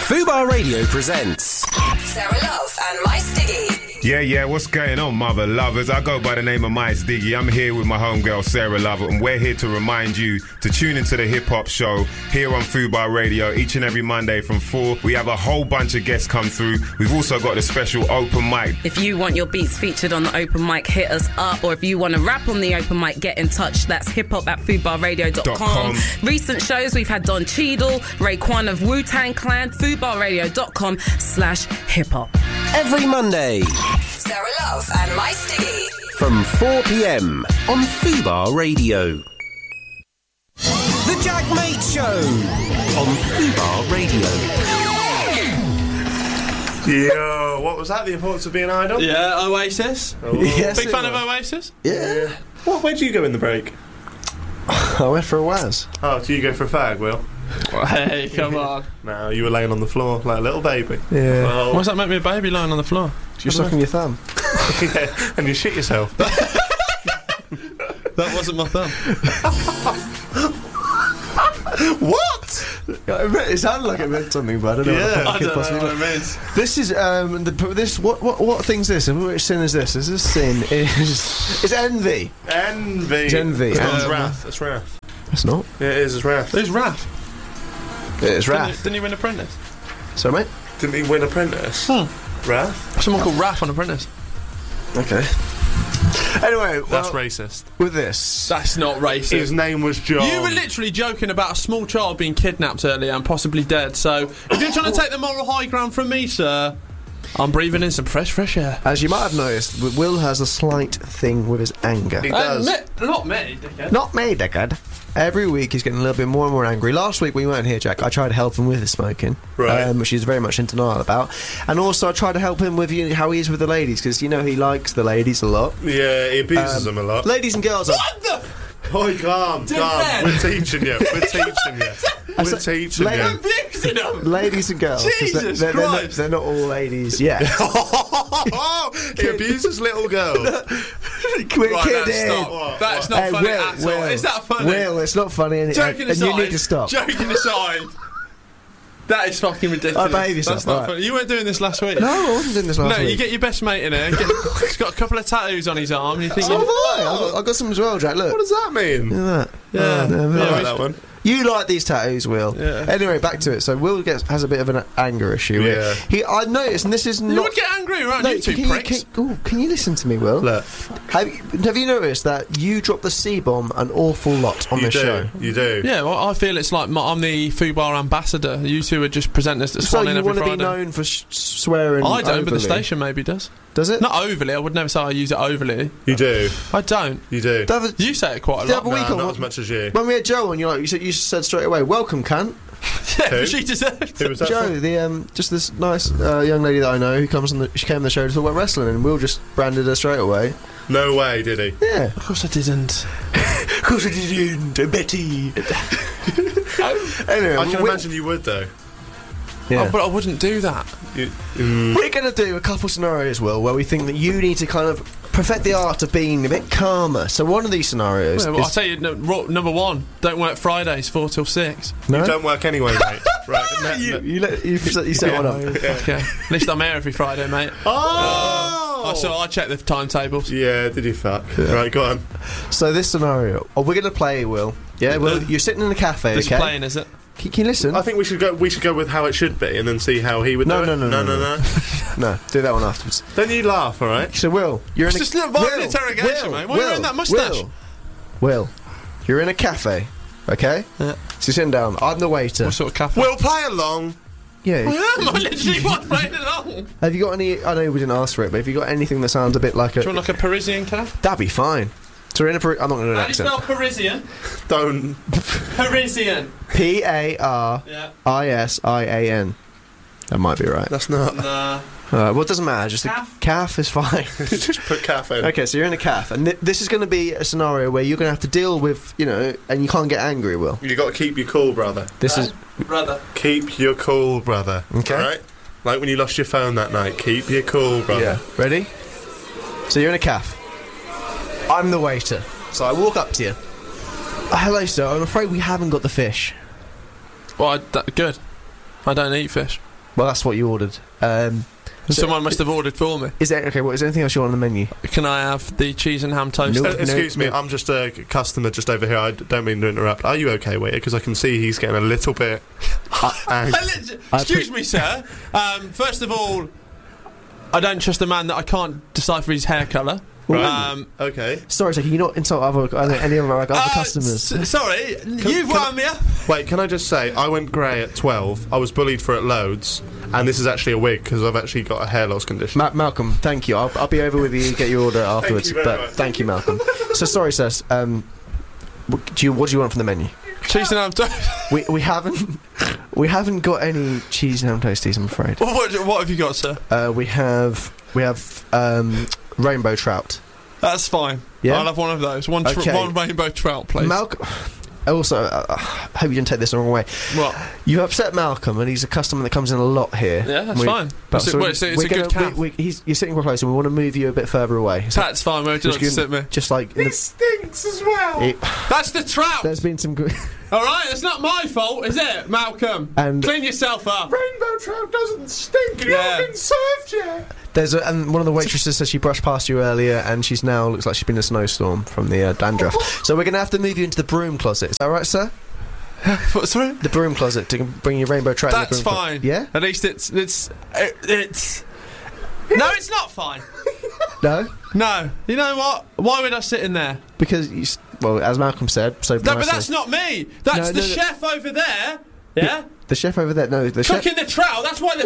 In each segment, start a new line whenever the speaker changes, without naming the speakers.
Fubar Radio presents
Sarah Love and My Stiggy.
Yeah, what's going on, mother lovers? I go by the name of Mice Diggy. I'm here with my homegirl, Sarah Love, and we're here to remind you to tune into the Hip Hop Show here on Fubar Radio each and every Monday from 4. We have a whole bunch of guests come through. We've also got the special open mic.
If you want your beats featured on the open mic, hit us up. Or if you want to rap on the open mic, get in touch. That's hiphop@fubarradio.com. Recent shows, we've had Don Cheadle, Raekwon of Wu-Tang Clan, fubarradio.com/hiphop.
every Monday
Sarah Love and My Stiggy.
from 4 p.m. on Fubar Radio. The Jack Mate Show on Fubar Radio.
Yo, what was that? The importance of being idle?
Yeah, Oasis.
Oh.
Yes,
Big fan of Oasis?
Yeah.
What? Where'd you go in the break?
I went for a Waz.
Oh, do you go for a fag, Will?
Hey, come on.
No, you were laying on the floor like a little baby.
Yeah.
Oh.
Why does that make me a baby lying on the floor?
You're sucking your thumb.
Yeah, and you shit yourself.
That wasn't my thumb.
What?
It sounded like it meant something, but I don't know.
Yeah.
what
I
the fuck it
don't know
possibly
what it
meant.
means.
This is what thing's this? And which sin is this? Is this sin? Is envy?
Envy.
It's envy.
It's wrath. It's wrath.
It's not.
Yeah, it is. It's wrath.
Who's Raph?
It's wrath.
Didn't he win Apprentice?
Sorry, mate.
Didn't he win Apprentice? Wrath?
Someone called Raph on Apprentice.
Okay. Anyway,
That's
well,
racist.
with this,
That's not racist.
His name was John.
You were literally joking about a small child being kidnapped earlier and possibly dead, so if you're trying to take the moral high ground from me, sir, I'm breathing in some fresh air.
as you might have noticed, Will has a slight thing with his anger.
He does.
Not me, dickhead.
Not me, dickhead. Every week he's getting a little bit more and more angry. Last week when you weren't here, Jack, I tried to help him with his smoking,
Right.
which he's very much in denial about. And also I tried to help him with how he is with the ladies, because, you know, he likes the ladies a lot.
Yeah, he abuses them a lot.
Ladies and girls are...
What the
Oi, calm. We're teaching you. We're teaching you. We're teaching you.
abusing them?
Ladies and girls. 'cause
Jesus
they're not,
Christ.
they're not all ladies yet.
He abuses little girls.
We're
Right,
kidding.
that's stop. That's not
Hey,
funny
Will,
at all.
Will,
Is that funny?
Will, it's not funny, and
Joking aside,
you need to stop.
Joking aside, that is fucking ridiculous.
Oh, behave yourself,
That's not
right.
funny. You weren't doing this last week.
No, I wasn't doing this last
No,
week.
you get your best mate in here. He's got a couple of tattoos on his arm. And you think,
So have I. I've got some as well, Jack. Look.
What does that mean?
Look at that.
Yeah.
no,
I like
Yeah,
that one.
You like these tattoos, Will.
Yeah.
Anyway, back to it. So Will has a bit of an anger issue.
Yeah.
I noticed, and this is
you
not...
would get angry, right?
No,
You two pricks.
can you listen to me, Will?
Look,
Have you noticed that you drop the C-bomb an awful lot on
you
this
do.
show?
You do.
Yeah, well, I feel it's like I'm the Fubar ambassador. You two are just presenters that
So
swan in
you
every
want to be
Friday.
known for swearing
I don't, but the
overly.
station maybe does.
Does it?
Not overly. I would never say I use it overly.
You do.
I don't.
You do.
The other,
You say it quite a
the
lot.
other week
No,
on
not as much as you.
when we had Joe on, you said straight away, "Welcome, cunt."
Yeah,
Who?
but she deserved
Who
it.
was that
Joe,
for?
the just this nice young lady that I know who comes on she came on the show to talk about wrestling, and Will just branded her straight away.
No way, did he?
Yeah,
Of course I didn't.
of course I didn't, Betty. Anyway,
I can imagine you would, though.
Yeah.
Oh, but I wouldn't do that.
We're going to do a couple scenarios, Will, where we think that you need to kind of perfect the art of being a bit calmer. So one of these scenarios
Yeah, well, I'll
is...
tell you, number one, don't work Fridays 4 till 6.
No?
You don't work anyway, mate. Right.
You set one up.
Okay. At least I'm here every Friday, mate.
Oh!
So I check the timetables.
Yeah, did you fuck? Right, go on.
So this scenario, we're going to play, Will. Yeah, Will, you're sitting in a cafe,
This
okay?
playing, is it?
Can you listen?
I think we should go with how it should be and then see how he would
No,
do it.
no. No, do that one afterwards.
Then you laugh, alright?
So, Will, you're in
It's
a...
just a violent
Will,
interrogation,
Will,
mate. Why are you wearing that moustache?
Will, you're in a cafe, okay?
Yeah.
So you're sitting down. I'm the waiter.
What sort of cafe?
We'll play along.
Yeah.
I literally was playing along.
Have you got any... I know we didn't ask for it, but have you got anything that sounds a bit like a...
Do you want like a Parisian cafe?
That'd be fine. So we're in a... I'm not going to do an
How do you
accent.
spell Parisian?
Don't.
Parisian.
Parisian. That might be right.
That's not.
Nah.
Well, it doesn't matter. Just
Calf?
a calf is fine.
Just put cafe in.
Okay, so you're in a calf, and this is going to be a scenario where you're going to have to deal with, and you can't get angry, Will.
You got to keep your cool, brother.
This is...
Brother.
Keep your cool, brother.
Okay.
Alright? Like when you lost your phone that night. Keep your cool, brother.
Yeah. Ready? So you're in a calf. I'm the waiter. So I walk up to you. Hello, sir. I'm afraid we haven't got the fish.
Well, good. I don't eat fish.
Well, that's what you ordered.
Someone must have ordered for me.
Is there anything else you want on the menu?
Can I have the cheese and ham toast?
Nope.
Excuse me, I'm just a customer just over here. I don't mean to interrupt. Are you okay, waiter? Because I can see he's getting a little bit
Excuse me, sir. First of all, I don't trust a man that I can't decipher his hair colour.
Right. Okay.
Sorry, sir, can you not insult any of our other customers?
Sorry, you've wound me up.
Wait, can I just say, I went grey at 12. I was bullied for it loads, and this is actually a wig because I've actually got a hair loss condition.
Malcolm, thank you. I'll be over with you. Get your order afterwards. Thank you, Malcolm. So sorry, sir. What do you want from the menu?
Cheese and ham toast.
We haven't got any cheese and ham toasties, I'm afraid.
What have you got, sir?
We have rainbow trout.
That's fine.
Yeah?
I'll have one of those. One rainbow trout, please.
Malcolm. Also, I hope you didn't take this the wrong way.
What?
You upset Malcolm, and he's a customer that comes in a lot here.
Yeah, that's fine. It's a good cap.
You're sitting quite close, and we want to move you a bit further away. So
that's fine. Where would you like to sit me?
Just like
It stinks as well.
That's the trout.
There's been some good.
All right, it's not my fault, is it, Malcolm?
And
clean yourself up.
Rainbow trout doesn't stink. You haven't been served yet.
And one of the waitresses says she brushed past you earlier, and she's now looks like she's been in a snowstorm from the dandruff. So we're going to have to move you into the broom closet. Is that right, sir?
What, sorry?
The broom closet to bring your rainbow trout.
That's fine.
Yeah.
At least it's. No, it's not fine.
No.
No. You know what? Why would I sit in there?
Because as Malcolm said, so.
No, but that's not me. That's the chef over there. Yeah.
The chef over there. No, the chef
cooking the trout. That's why.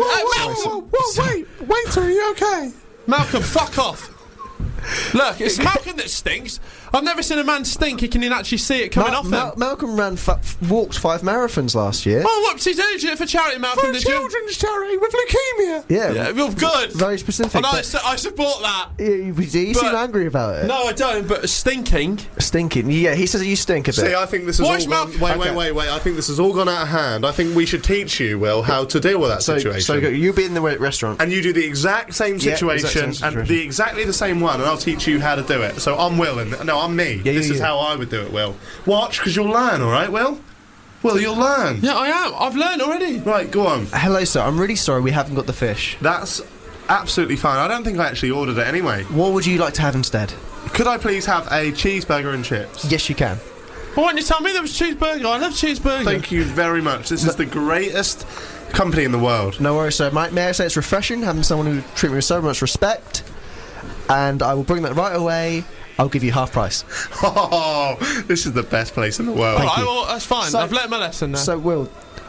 Wait, are you okay?
Malcolm, fuck off. Look, it's Malcolm that stinks. I've never seen a man stink. He can actually see it coming off him.
Malcolm walked 5 marathons last year.
Oh, whoopsie daisy for charity, Malcolm.
For children's charity with leukemia.
Yeah,
well, good.
Very specific.
And I support that.
You seem angry about it.
No, I don't. But stinking.
Yeah, he says you stink a bit.
See, I think this is all. Wait. I think this has all gone out of hand. I think we should teach you, Will, how to deal with that situation.
So you be in the restaurant,
and you do the exact same situation, and exactly the same one, and I'll teach you how to do it. So I'm Will, and I'm me. This is how I would do it, Will. Watch, because you'll learn, all right, Will? Will, you'll learn.
Yeah, I am. I've learned already.
Right, go on.
Hello, sir. I'm really sorry we haven't got the fish.
That's absolutely fine. I don't think I actually ordered it anyway.
What would you like to have instead?
Could I please have a cheeseburger and chips?
Yes, you can.
Why didn't you tell me there was cheeseburger? I love cheeseburger.
Thank you very much. This is the greatest company in the world.
No worries, sir. May I say it's refreshing having someone who treats me with so much respect, and I will bring that right away. I'll give you half price.
Oh, this is the best place in the world.
All right, well, that's fine. So, I've learnt my lesson now.
So, Will...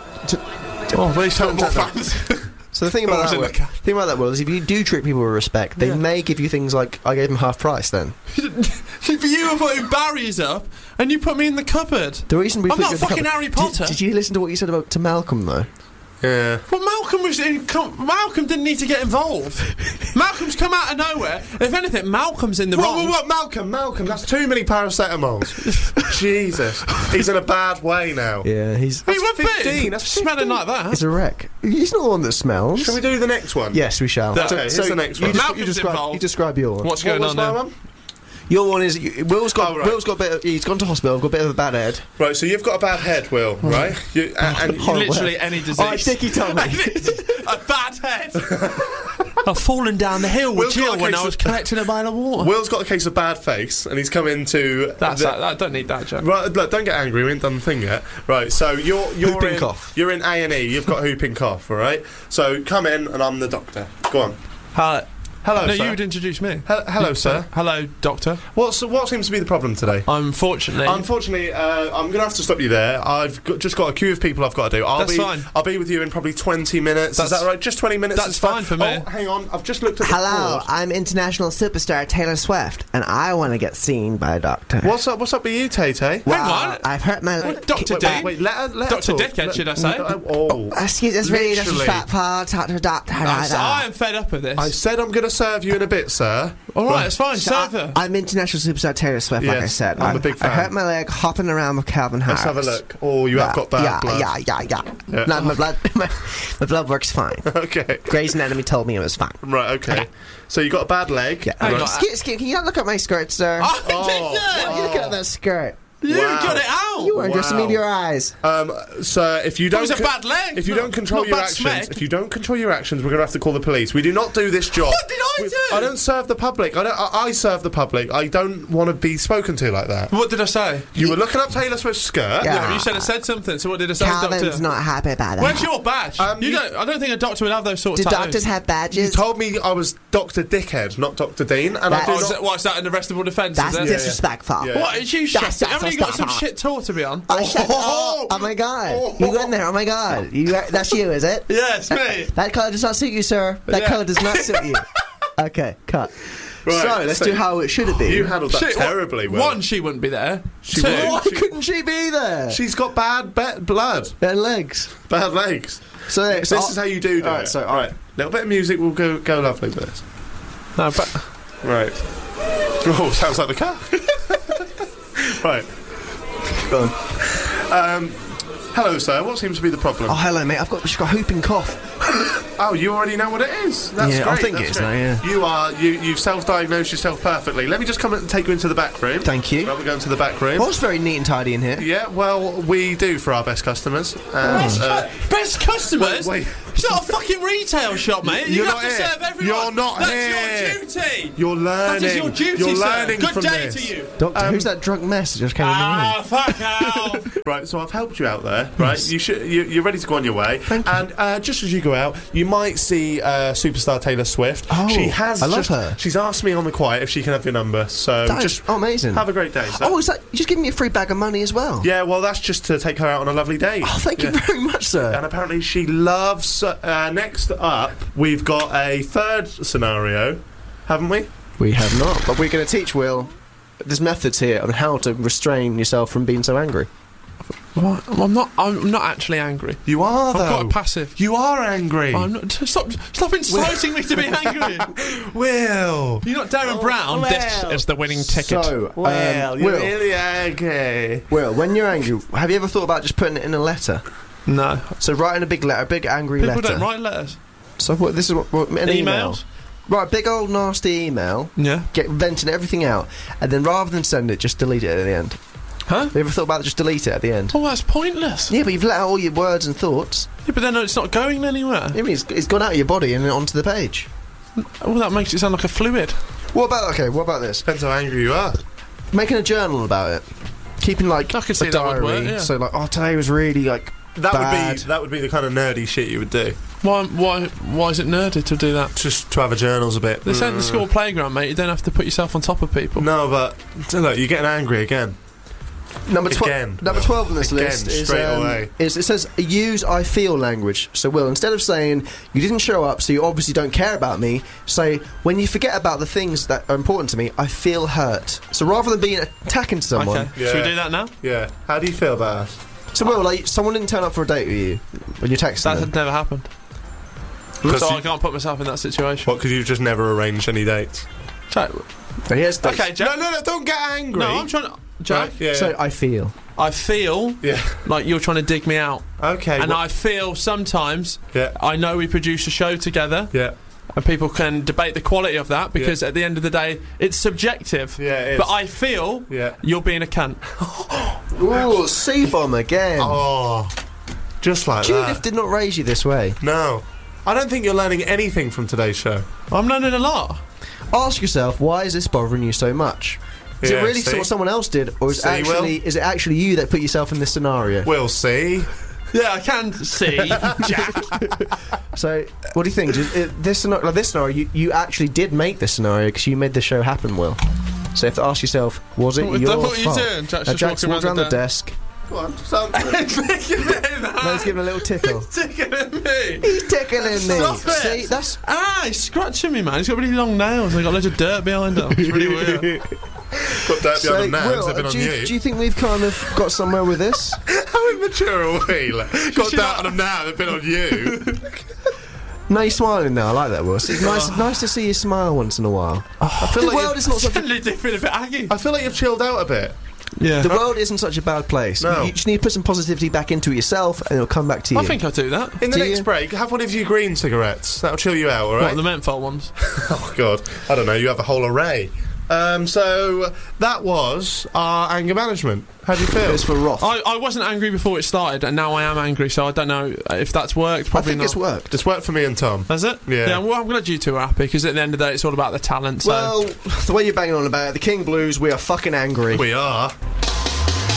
please tell more fans.
So the thing about that, Will, is if you do treat people with respect, they may give you things like, I gave them half price then.
But you were putting barriers up, and you put me in the cupboard.
The reason we
I'm
put
not
you in the
fucking
cupboard,
Harry Potter.
Did you listen to what you said to Malcolm, though?
Yeah.
Well, Malcolm didn't need to get involved. Malcolm's come out of nowhere. If anything, Malcolm's in the wrong.
What? Malcolm, that's too many paracetamols. Jesus. He's in a bad way now.
Yeah, he's...
He would
15.
That's smelling like that.
It's a wreck. He's not the one that smells.
Shall we do the next one?
Yes, we shall.
Okay, here's the next one.
Malcolm's
you describe your one.
What's going on now?
Your one is Will's got a bit. He's gone to hospital. Got a bit of a bad head.
Right, so you've got a bad head, Will. Right, and
literally any disease.
Oh, Dickie told me
a bad head. I've fallen down the hill with Jill when I was collecting a mile of water.
Will's got a case of bad face, and he's come into.
I don't need that joke.
Right, look, don't get angry. We ain't done the thing yet. Right, so you're
whooping cough.
You're in A&E. You've got whooping cough. All right. So come in, and I'm the doctor. Go on. Hello,
no,
sir.
you would introduce me.
Hello, sir.
Hello, doctor.
What seems to be the problem today?
Unfortunately,
I'm going to have to stop you there. I've just got a queue of people I've got to do.
That's fine.
I'll be with you in probably 20 minutes. Is that right? Just 20 minutes?
That's fine for me.
Oh, hang on. I've just looked at
Hello,
the
I'm international superstar Taylor Swift, and I want to get seen by a doctor.
What's up with you, Tay-Tay?
Well,
hang on.
I've hurt my leg.
Dr. D?
Wait, let her
Dr.
talk.
Dickhead, should I say?
Excuse us, really, this is fat part, doctor.
I am fed up with this.
I said I'm going to serve you in a bit, sir.
All right, it's fine.
So
serve her.
I'm international superstar Taylor Swift, like I said.
I'm a big fan.
I hurt my leg hopping around with Calvin Harris.
Let's have a look. Oh, you have got bad blood.
Yeah. No, my blood works fine.
Okay.
Grey's Anatomy told me it was fine.
Right, okay. So you got a bad leg.
Yeah. Excuse, can you not look at my skirt, sir?
Oh,
You look at that skirt.
You got it out.
You weren't just to move your eyes.
Sir, if you don't,
was a bad leg.
If you don't control your actions, we're going to have to call the police. We do not do this job.
What did I do?
I don't serve the public. I serve the public. I don't want to be spoken to like that.
What did I say?
You were looking up Taylor Swift's skirt.
Yeah.
Yeah, but you said I said something. So what did I say,
Calvin's
doctor?
not happy about that.
Where's your badge? I don't think a doctor would have those sort
Do
of tattoos.
doctors have
You
badges?
told me I was Dr. Dickhead, not Dr. Dean, and I do not.
What's that an arrestable offence?
That's
is it?
disrespectful.
Yeah.
What? Is you
That's
shit? Haven't you got some
disrespectful.
shit tour to be on?
Oh my god. You went there, oh my god. That's you, is it?
Yeah, it's me.
That colour does not suit you, sir. That
Yeah.
colour does not suit you. Okay, cut.
Right,
So, let's do how it should have been.
You handled that
Shit,
terribly well.
One, she wouldn't be there.
She
Two,
wouldn't.
Why couldn't she be there?
She's got bad blood,
And legs.
bad legs.
So
This is how you do
Alright,
it.
so-
Alright, little bit of music will go lovely with this.
no, but
Right. Oh, sounds like the car. Right.
Go on.
Hello, sir. What seems to be the problem?
Oh, hello, mate. She's got a whooping cough.
Oh, you already know what it is. That's
Yeah,
great.
I think
That's
it is
great.
now, yeah.
You've self-diagnosed yourself perfectly. Let me just come and take you into the back room.
Thank you.
Right, we're going to the back room.
Well, it's very neat and tidy in here.
Yeah, well, we do for our best customers. And,
best customers.
wait.
It's not a fucking retail shop, mate.
You're
You
not
have to
here.
serve everyone.
You're not
That's
here.
your duty.
You're learning.
That is your duty,
You're
sir.
learning
Good
from
day
this.
to you.
Doctor, who's that drunk mess that just came in the room?
Ah, fuck out.
Right, so I've helped you out there. Right, you're ready to go on your way.
Thank you.
And just as you go out, you might see superstar Taylor Swift.
Oh,
she has.
I love her.
She's asked me on the quiet if she can have your number. So
That is
just
amazing.
have a great day. Sir.
Oh, is that you just giving me a free bag of money as well?
Yeah, well, that's just to take her out on a lovely date.
Oh, thank you very much, sir.
And apparently she loves. Next up, we've got a third scenario, haven't we?
We have not, but we're going to teach Will. There's methods here on how to restrain yourself from being so angry.
What? I'm not actually angry.
You are,
I'm
though.
quite passive.
You are angry.
I'm not. Stop inciting me to be angry.
Will.
You're not Darren Brown. This is the winning ticket.
So,
Well, you're
Will,
really angry.
Will, when you're angry, have you ever thought about just putting it in a letter?
No.
So writing a big letter, a big angry
People
letter.
don't write letters.
So what? This is what an email.
Emails?
Right, big old nasty email.
Yeah.
Get venting everything out, and then rather than send it, just delete it at the end.
Huh?
Have you ever thought about just delete it at the end?
Oh, that's pointless.
Yeah, but you've let out all your words and thoughts.
Yeah, but then it's not going anywhere.
I mean, it's gone out of your body and onto the page.
Well, that makes it sound like a fluid.
What about this?
Depends how angry you are.
Making a journal about it. Keeping like
I could see
a
that would
diary.
work, yeah.
So like, oh, today was really like bad.
That would be the kind of nerdy shit you would do.
Why is it nerdy to do that?
Just to have a journals a bit.
This ain't the school playground, mate. You don't have to put yourself on top of people.
No, but look, you're getting angry again.
Number
Again.
12 on this
Again,
list is,
straight away.
it says use I feel language. So Will, instead of saying you didn't show up, so you obviously don't care about me, say when you forget about the things that are important to me, I feel hurt. So rather than being attacking someone,
Okay.
Yeah.
Should we do that now?
Yeah. How do you feel about us?
so Will, like someone didn't turn up for a date with you when you're texting
That
them.
had never happened.
'Cause
So
you-
I can't put myself in that situation.
What? Because you've just never arranged any dates.
Jack,
And here's dates.
okay, Jack.
No, don't get angry.
No, I'm trying to. Jack,
Right, yeah.
So I feel.
I feel
yeah.
like you're trying to dig me out.
Okay.
And I feel sometimes,
Yeah.
I know we produce a show together,
Yeah.
and people can debate the quality of that because at the end of the day, it's subjective.
Yeah, it is.
But I feel
Yeah.
you're being a cunt.
Ooh, C-bomb again.
Oh. Just like
Judith
that.
did not raise you this way.
No. I don't think you're learning anything from today's show.
I'm learning a lot.
Ask yourself, why is this bothering you so much? Is
Yeah,
it really
see?
what someone else did, or is it actually you that put yourself in this scenario?
We'll see.
Yeah, I can see, Jack.
So, what do you think? This scenario, you actually did make this scenario because you made the show happen, Will. So, you have to ask yourself, was it
What
your
are you
fault?
doing? Jack's
Now,
just
Jack's
walking
walked around
around
the
the
desk.
Go on. Something.
No, he's giving a little tickle.
Tickling me.
He's tickling me.
Stop it.
See, that's
He's scratching me, man. He's got really long nails. He's got loads of dirt behind him. It's really weird.
Got dirt
so.
behind them now.
Will,
They've been on
do
you.
you think we've kind of got somewhere with this?
How immature are we? Like, got
should
dirt
not-
on them now. They've been on you.
No, you're smiling now. I like that, Will. It's nice to see you smile once in a while.
I feel
The
like
world is not such a
Suddenly feeling a bit aggy.
I feel like you've chilled out a bit.
Yeah.
The world isn't such a bad place.
No.
You just need to put some positivity back into it yourself, and it'll come back to you.
I think I do that.
In the
Do
next
you?
break, have one of your green cigarettes. That'll chill you out, all
What,
right?
the menthol ones?
Oh God, I don't know. You have a whole array. So that was our anger management. How do you feel?
It's for Roth.
I wasn't angry before it started, and now I am angry, so I don't know if that's worked. Probably
I think
not.
it's worked.
It's worked for me and Tom.
Has it?
Yeah.
Well, I'm glad you two are happy, because at the end of the day, it's all about the talent. So.
Well, the way you're banging on about it, the King Blues, we are fucking angry.
We are.